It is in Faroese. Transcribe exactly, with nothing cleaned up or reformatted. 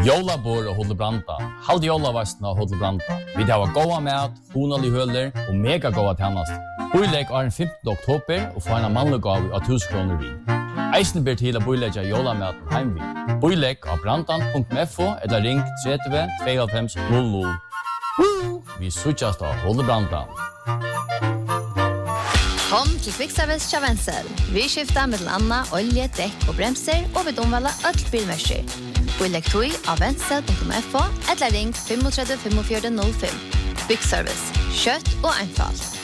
Jólabor og Hodelbranda. Halv jólavasten av Hodelbranda. Vi har goda mat, honalig høler og mega goda tjennast. Boilegg er den femtende oktober og får en mannlig gav av tusen kroner vi. Eisen ber til å boilegge jólamaten heim vi. Boilegg av brandan punktum f o eller ring tre tre to fem null null. Vi suttjast av Hodelbranda. Kom til Kvickservice Chavensel. Vi skifter med Anna, olje, dekk og bremser, og vi domvaler alt bilmersker. Boilegg tog av vensel punktum f o eller ring tre fem fem fem null fem. Kvickservice. Kjøtt og einfalt.